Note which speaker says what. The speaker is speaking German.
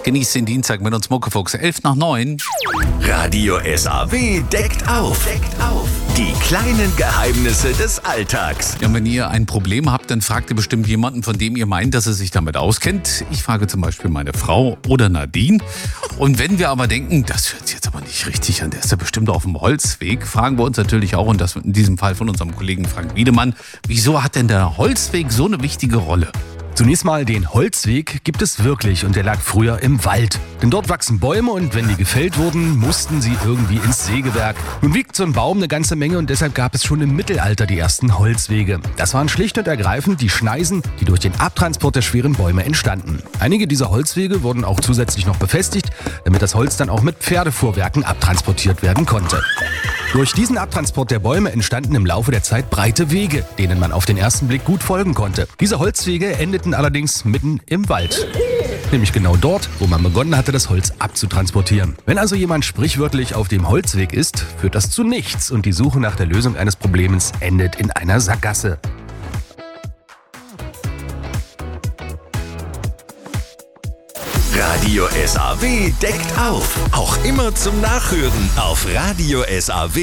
Speaker 1: Genießt den Dienstag mit uns Muckefuchs, 8:55.
Speaker 2: Radio SAW deckt auf. Die kleinen Geheimnisse des Alltags.
Speaker 1: Ja, wenn ihr ein Problem habt, dann fragt ihr bestimmt jemanden, von dem ihr meint, dass er sich damit auskennt. Ich frage zum Beispiel meine Frau oder Nadine. Und wenn wir aber denken, das hört sich jetzt aber nicht richtig an, der ist ja bestimmt auf dem Holzweg, fragen wir uns natürlich auch, und das in diesem Fall von unserem Kollegen Frank Wiedemann, wieso hat denn der Holzweg so eine wichtige Rolle?
Speaker 3: Zunächst mal, den Holzweg gibt es wirklich und der lag früher im Wald. Denn dort wachsen Bäume und wenn die gefällt wurden, mussten sie irgendwie ins Sägewerk. Nun wiegt so ein Baum eine ganze Menge und deshalb gab es schon im Mittelalter die ersten Holzwege. Das waren schlicht und ergreifend die Schneisen, die durch den Abtransport der schweren Bäume entstanden. Einige dieser Holzwege wurden auch zusätzlich noch befestigt, damit das Holz dann auch mit Pferdefuhrwerken abtransportiert werden konnte. Durch diesen Abtransport der Bäume entstanden im Laufe der Zeit breite Wege, denen man auf den ersten Blick gut folgen konnte. Diese Holzwege endeten allerdings mitten im Wald. Nämlich genau dort, wo man begonnen hatte, das Holz abzutransportieren. Wenn also jemand sprichwörtlich auf dem Holzweg ist, führt das zu nichts und die Suche nach der Lösung eines Problems endet in einer Sackgasse.
Speaker 2: Radio SAW deckt auf. Auch immer zum Nachhören auf Radio SAW.